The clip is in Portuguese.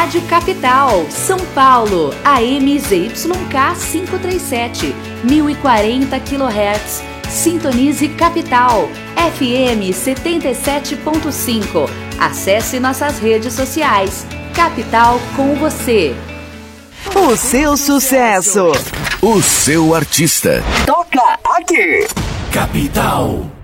Rádio Capital, São Paulo, AM ZYK 537, 1040 kHz. Sintonize Capital, FM 77.5. Acesse nossas redes sociais. Capital com você. O seu sucesso. O seu artista. Toca aqui. Capital.